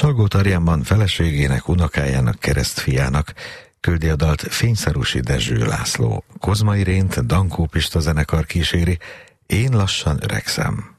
Salgó Tarjánban feleségének, unokájának, keresztfiának küldi a dalt Fényszarusi Dezső László. Kozma Irént Dankó Pista zenekar kíséri, Én lassan öregszem.